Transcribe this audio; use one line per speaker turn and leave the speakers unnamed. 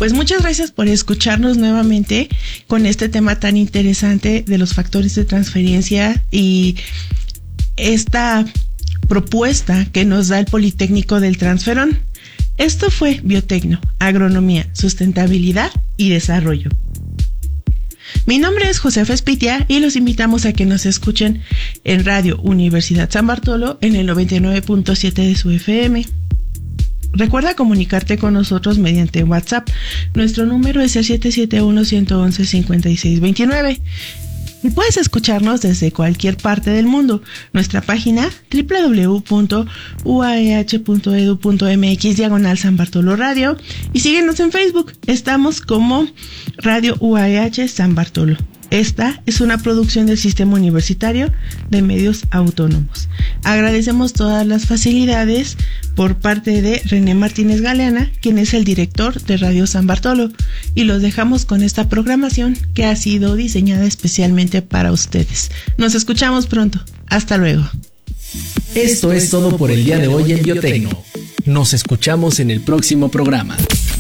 Pues muchas gracias por escucharnos nuevamente con este tema tan interesante de los factores de transferencia y esta propuesta que nos da el Politécnico del Transferón. Esto fue Biotecno, Agronomía, Sustentabilidad y Desarrollo. Mi nombre es Josefa Espitia y los invitamos a que nos escuchen en Radio Universidad San Bartolo en el 99.7 de su FM. Recuerda comunicarte con nosotros mediante WhatsApp. Nuestro número es el 771-111-5629. Y puedes escucharnos desde cualquier parte del mundo. Nuestra página www.uaeh.edu.mx/San Bartolo Radio. Y síguenos en Facebook. Estamos como Radio UAEH San Bartolo. Esta es una producción del Sistema Universitario de Medios Autónomos. Agradecemos todas las facilidades por parte de René Martínez Galeana, quien es el director de Radio San Bartolo, y los dejamos con esta programación que ha sido diseñada especialmente para ustedes. Nos escuchamos pronto. Hasta luego.
Esto es todo por el día de hoy en Biotecno. Nos escuchamos en el próximo programa.